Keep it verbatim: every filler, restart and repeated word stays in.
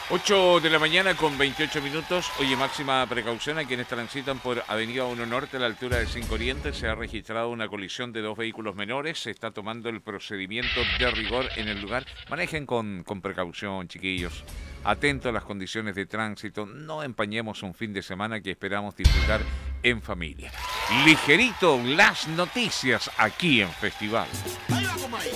ocho de la mañana con veintiocho minutos. Oye, máxima precaución a quienes transitan por Avenida uno Norte a la altura de cinco Oriente. Se ha registrado una colisión de dos vehículos menores. Se está tomando el procedimiento de rigor en el lugar. Manejen con, con precaución, chiquillos. Atentos a las condiciones de tránsito. No empañemos un fin de semana que esperamos disfrutar en familia. Ligerito, las noticias aquí en Festival. Ahí va, compadre.